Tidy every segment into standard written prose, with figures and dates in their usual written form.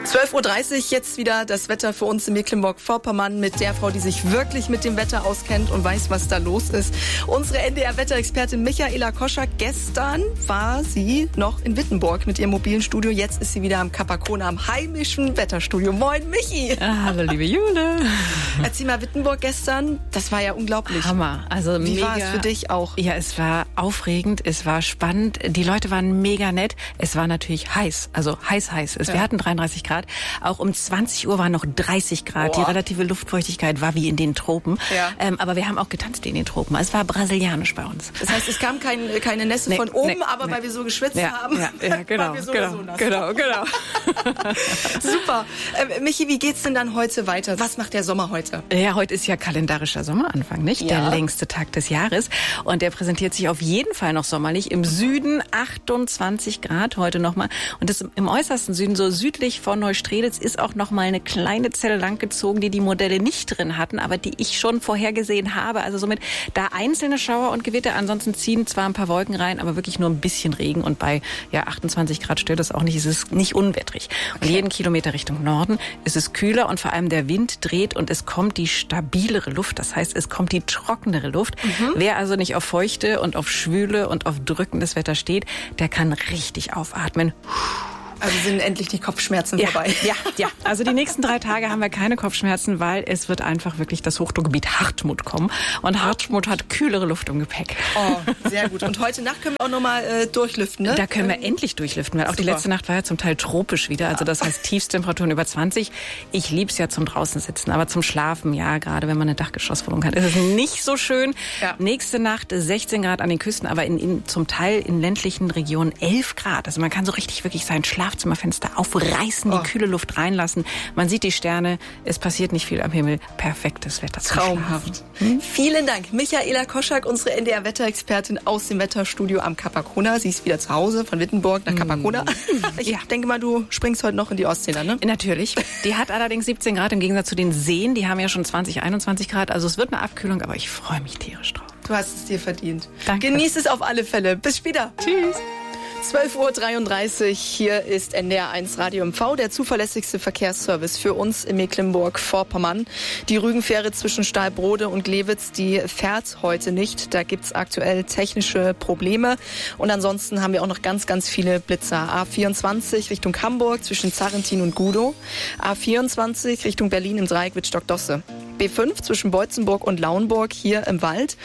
12.30 Uhr jetzt wieder das Wetter für uns in Mecklenburg-Vorpommern mit der Frau, die sich wirklich mit dem Wetter auskennt und weiß, was da los ist. Unsere NDR-Wetterexpertin Michaela Koschak. Gestern war sie noch in Wittenborg mit ihrem mobilen Studio. Jetzt ist sie wieder am Capacona, am heimischen Wetterstudio. Moin, Michi. Hallo, liebe Jule. Erzähl mal, Wittenborg gestern, das war ja unglaublich. Hammer. Also Wie mega. war es für dich auch? Ja, es war aufregend, es war spannend. Die Leute waren mega nett. Es war natürlich heiß, also heiß. Wir hatten 33 Grad. Auch um 20 Uhr waren noch 30 Grad. Boah. Die relative Luftfeuchtigkeit war wie in den Tropen. Ja. Aber wir haben auch getanzt in den Tropen. Es war brasilianisch bei uns. Das heißt, es kam keine Nässe von oben, aber weil wir so geschwitzt haben. Ja, genau. Genau. Super. Michi, wie geht's denn dann heute weiter? Was macht der Sommer heute? Ja, heute ist ja kalendarischer Sommeranfang, nicht? Ja. Der längste Tag des Jahres. Und der präsentiert sich auf jeden Fall noch sommerlich. Im Süden 28 Grad heute nochmal. Und das im äußersten Süden, so südlich von Neustrelitz, ist auch noch mal eine kleine Zelle langgezogen, die Modelle nicht drin hatten, aber die ich schon vorhergesehen habe. Also somit da einzelne Schauer und Gewitter. Ansonsten ziehen zwar ein paar Wolken rein, aber wirklich nur ein bisschen Regen. Und bei 28 Grad stört das auch nicht. Es ist nicht unwettrig. Und jeden Kilometer Richtung Norden ist es kühler und vor allem der Wind dreht und es kommt die stabilere Luft. Das heißt, es kommt die trockenere Luft. Wer also nicht auf feuchte und auf schwüle und auf drückendes Wetter steht, der kann richtig aufatmen. Also sind endlich die Kopfschmerzen vorbei. Ja. Also die nächsten 3 Tage haben wir keine Kopfschmerzen, weil es wird einfach wirklich das Hochdruckgebiet Hartmut kommen. Und Hartmut hat kühlere Luft im Gepäck. Oh, sehr gut. Und heute Nacht können wir auch nochmal durchlüften, ne? Da können wir endlich durchlüften, weil auch die letzte Nacht war ja zum Teil tropisch wieder. Also das heißt Tiefstemperaturen über 20. Ich lieb's ja zum draußen sitzen, aber zum Schlafen, ja, gerade wenn man eine Dachgeschosswohnung hat, ist es nicht so schön. Ja. Nächste Nacht 16 Grad an den Küsten, aber zum Teil in ländlichen Regionen 11 Grad. Also man kann so richtig wirklich seinen Schlafzimmerfenster aufreißen, die kühle Luft reinlassen. Man sieht die Sterne, es passiert nicht viel am Himmel. Perfektes Wetter zum Traumhaft. Vielen Dank. Michaela Koschak, unsere NDR-Wetterexpertin aus dem Wetterstudio am Capacona. Sie ist wieder zu Hause von Wittenborg nach Capacona. Ich denke mal, du springst heute noch in die Ostsee, ne? Natürlich. Die hat allerdings 17 Grad im Gegensatz zu den Seen. Die haben ja schon 20, 21 Grad. Also es wird eine Abkühlung, aber ich freue mich tierisch drauf. Du hast es dir verdient. Danke. Genieß es auf alle Fälle. Bis später. Tschüss. 12.33 Uhr, hier ist NDR1 Radio MV, der zuverlässigste Verkehrsservice für uns in Mecklenburg-Vorpommern. Die Rügenfähre zwischen Stahlbrode und Glewitz, die fährt heute nicht. Da gibt's aktuell technische Probleme. Und ansonsten haben wir auch noch ganz, ganz viele Blitzer. A24 Richtung Hamburg zwischen Zarrentin und Gudow. A24 Richtung Berlin im Dreieck Wittstock-Dosse. B5 zwischen Beutzenburg und Lauenburg hier im Wald.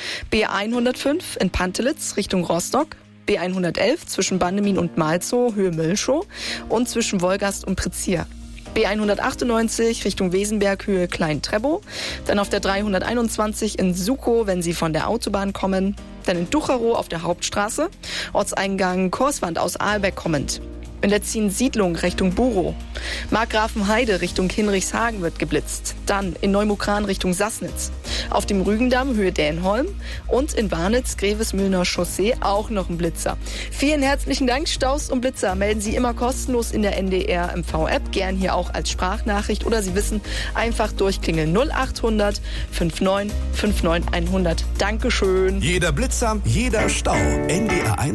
B105 in Pantelitz Richtung Rostock. B111 zwischen Bandemin und Malzow, Höhe Milchow und zwischen Wolgast und Prizier. B198 Richtung Wesenberg, Höhe Klein-Trebow. Dann auf der 321 in Sukow, wenn Sie von der Autobahn kommen. Dann in Ducherow auf der Hauptstraße. Ortseingang Korswand aus Aalbeck kommend. In der Siedlung Richtung Burow. Markgrafenheide Richtung Hinrichshagen wird geblitzt. Dann in Neumukran Richtung Sassnitz. Auf dem Rügendamm Höhe Dänholm. Und in Warnitz Grevesmühlner Chaussee auch noch ein Blitzer. Vielen herzlichen Dank. Staus und Blitzer melden Sie immer kostenlos in der NDR MV-App. Gern hier auch als Sprachnachricht. Oder Sie wissen, einfach durchklingeln 0800 59 59 100. Dankeschön. Jeder Blitzer, jeder Stau. NDR1.